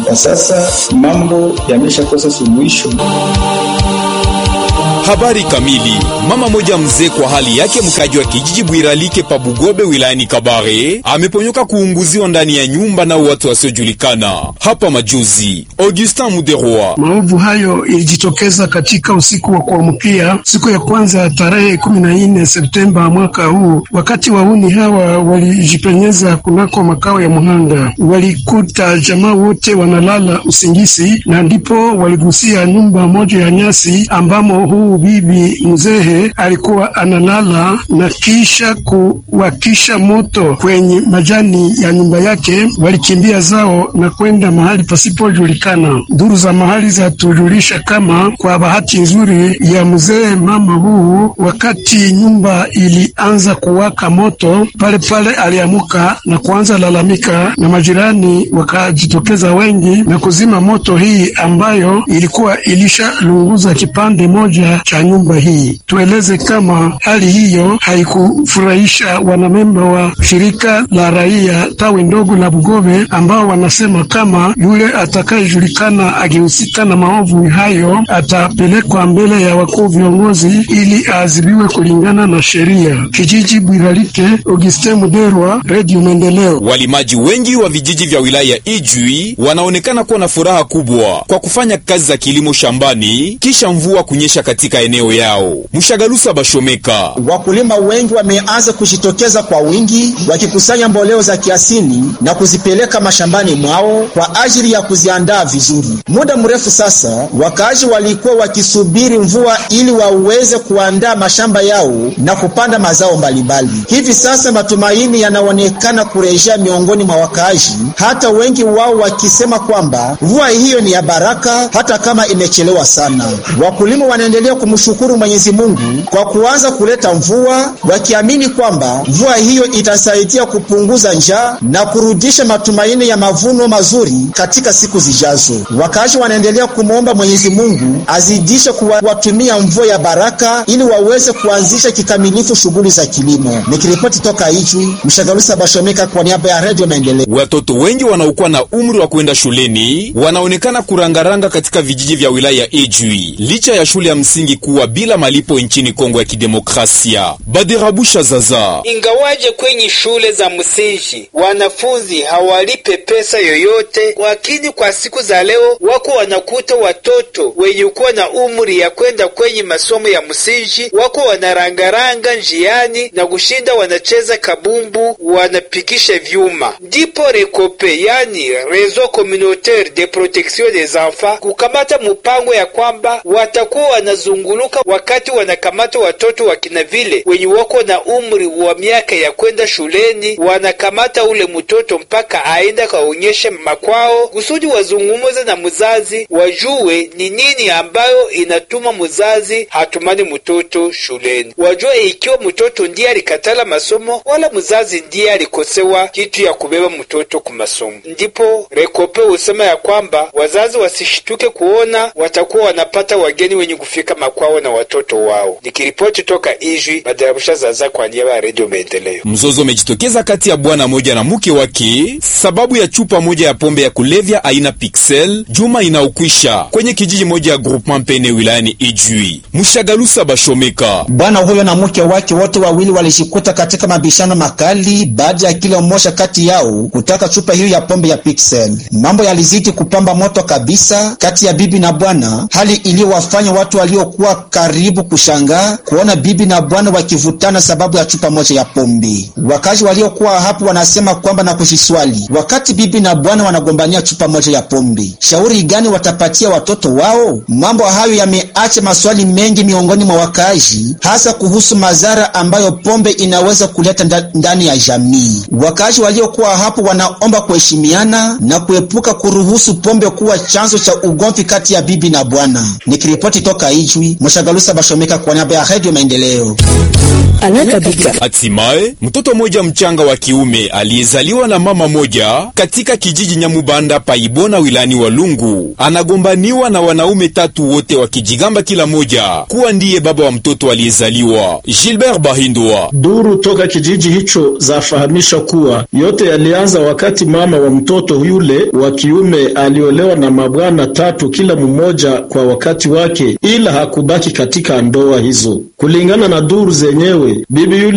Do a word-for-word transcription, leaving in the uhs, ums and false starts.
Kwa sasa mambo yameshakosa suluhisho. Habari kamili. Mama moja mzee kwa hali yake mkaji wa kijiji Bwiralike pa Bugobe wilayani Kabare ameponyoka kuunguziwa ndani ya nyumba na watu wasiojulikana hapa majuzi. Augustin Muderwa. Maovu hayo ilijitokeza katika usiku wa kuamkia siku ya kwanza tarehe kumi na nne Septemba mwaka huu, wakati wahuni hawa walijipenyeza kunako makao ya muhanga. Walikuta jamaa wote wanalala usingizi, na ndipo waligusia nyumba moja ya nyasi ambamo huu bibi mzehe alikuwa analala, na kisha kuwakisha moto kwenye majani ya nyumba yake. Walikimbia zao na kwenda mahali pasipojulikana. Duru za mahali zatujulisha kama kwa bahati nzuri ya mzee mama huu, wakati nyumba ilianza kuwaka moto, pale pale aliamuka na kuanza lalamika, na majirani wakajitokeza wengi na kuzima moto hii ambayo ilikuwa ilishalunguza kipande moja cha nyumba hii. Tueleze kama hali hiyo haikufurahisha wanamemba wa shirika la raia tawi ndogo la Bugobe, ambao wanasema kama yule atakayejulikana akihusika na maovu hayo atapelekwa mbele ya wakuu viongozi ili aadhibiwe kulingana na sheria. Kijiji Bwiralike, Augustin Muderwa, Radio Maendeleo. Walimaji wengi wa vijiji vya wilaya Ijwi wanaonekana kuwa na furaha kubwa kwa kufanya kazi za kilimo shambani kisha mvua kunyesha katika eneo yao. Mshagalusa Bashomeka. Wakulima wengi wameanza kujitokeza kwa wingi wakikusanya mboleo za kiasili na kuzipeleka mashambani mwao kwa ajili ya kuziandaa vizuri. Muda mrefu sasa wakaaji walikuwa wakisubiri mvua ili waweze kuandaa mashamba yao na kupanda mazao mbalimbali. Hivi sasa matumaini yanaonekana kurejea miongoni mwa wakaaji, hata wengi wao wakisema kwamba mvua hiyo ni ya baraka hata kama imechelewa sana. Wakulima wanaendelea kumshukuru Mwenyezi Mungu kwa kuanza kuleta mvua, wakiamini kwamba mvua hiyo itasaidia kupunguza njaa na kurudisha matumaini ya mavuno mazuri katika siku zijazo. Wakaaji wanaendelea kumwomba Mwenyezi Mungu azidishe kuwatumia mvua ya baraka ili waweze kuanzisha kikamilifu shughuli za kilimo. Nikiripoti toka Ijwi, Mshagalusa Bashomeka kwa niaba ya Radio Maendeleo. Watoto wengi wanaokuwa na umri wa kwenda shuleni wanaonekana kurangaranga katika vijiji vya wilaya Ijwi licha ya shule ya msingi kuwa bila malipo nchini Kongo ya Kidemokrasia. Badirabusha Zaza. Ingawaje kwenye shule za msingi wanafunzi hawalipe pesa yoyote, lakini kwa siku za leo wako wanakuta watoto wenye kuwa na umri ya kwenda kwenye masomo ya msingi wako wanarangaranga njiani na kushinda wanacheza kabumbu, wanapikisha vyuma. Ndipo Rekope, yani Réseau Communautaire de Protection des Enfants, kukamata mpango ya kwamba watakuwa wanazunguluka wakati wanakamata watoto wakina vile wenye wako na umri wa miaka ya kwenda shuleni, wanakamata ule mtoto mpaka aenda kaonyesha makwao kusudi wazungumuze na mzazi, wajue ni nini ambayo inatuma mzazi hatumani mtoto shuleni, wajue ikiwa mtoto ndiye alikatala masomo wala mzazi ndiye alikosewa kitu ya kubeba mtoto ku masomo. Ndipo Rekope usema ya kwamba wazazi wasishituke kuona watakuwa wanapata wageni wenye kufika makwao na watoto wao. Nikiripoti toka Ijwi, Badarabusha Zaza kwa niaba ya Radio Maendeleo. Mzozo umejitokeza kati ya bwana moja na mke wake sababu ya chupa moja ya pombe ya kulevya aina Pixel juma inaokwisha kwenye kijiji moja ya Groupement Pene wilayani Ijwi. Mshagalusa Bashomeka. Bwana huyo na mke wake wote wawili walishikuta katika mabishano makali baada ya kila mmoja kati yao kutaka chupa hiyo ya pombe ya Pixel. Mambo yalizidi kupamba moto kabisa kati ya bibi na bwana, hali iliyowafanya watu waliokuwa karibu kushangaa kuona bibi na bwana wakivutana sababu ya chupa moja ya pombe. Wakazi waliokuwa hapo wanasema kwamba na kujiswali, wakati bibi na bwana wanagombania chupa moja ya pombe, shauri gani watapatia watoto wao? Mambo hayo yameacha maswali mengi miongoni mwa wakazi, hasa kuhusu madhara ambayo pombe inaweza kuleta ndani ya jamii. Wakazi waliokuwa hapo wanaomba kuheshimiana na kuepuka kuruhusu pombe kuwa chanzo cha ugomvi kati ya bibi na bwana. Nikiripoti toka Ijwi, Beni, Mshagalusa Bashomeka kwa niaba ya Radio Maendeleo. Hatimaye mtoto mmoja mchanga wa kiume aliyezaliwa na mama moja katika kijiji Nyamubanda Paibona wilani Walungu anagombaniwa na wanaume tatu, wote wakijigamba kila moja kuwa ndiye baba wa mtoto aliyezaliwa. Gilbert Bahindwa. Duru toka kijiji hicho zafahamisha kuwa yote yalianza wakati mama wa mtoto yule wa kiume aliolewa na mabwana tatu, kila mmoja kwa wakati wake, ila hakubaki katika ndoa hizo. Kulingana na duru zenyewe, bibi yule